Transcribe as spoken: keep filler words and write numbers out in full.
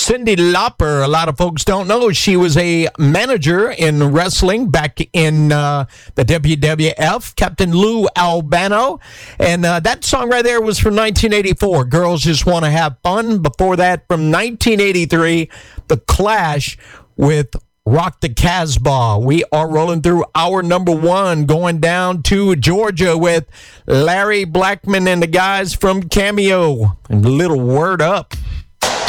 Cyndi Lauper, a lot of folks don't know, she was a manager in wrestling back in uh, the W W F, Captain Lou Albano. And uh, that song right there was from nineteen eighty-four, Girls Just Want to Have Fun. Before that, from nineteen eighty-three, The Clash with Rock the Casbah. We are rolling through hour number one, going down to Georgia with Larry Blackmon and the guys from Cameo. And a little Word Up.